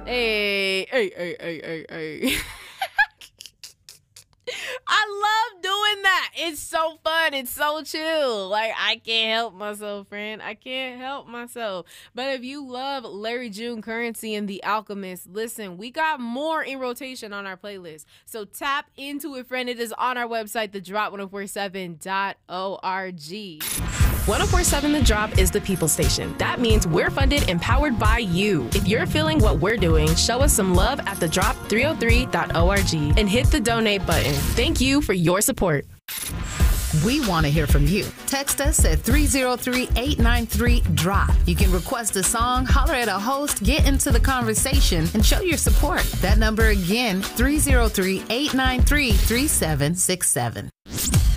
Hey, hey, hey, hey, hey, hey. I love doing that. It's so fun. It's so chill. Like, I can't help myself, friend. I can't help myself. But if you love Larry June, Currency, and The Alchemist, listen, we got more in rotation on our playlist. So tap into it, friend. It is on our website, thedrop1047.org. 1047 The Drop is the people station. That means we're funded and powered by you. If you're feeling what we're doing, show us some love at thedrop303.org and hit the donate button. Thank you for your support. We want to hear from you. Text us at 303-893-DROP. You can request a song, holler at a host, get into the conversation, and show your support. That number again, 303-893-3767.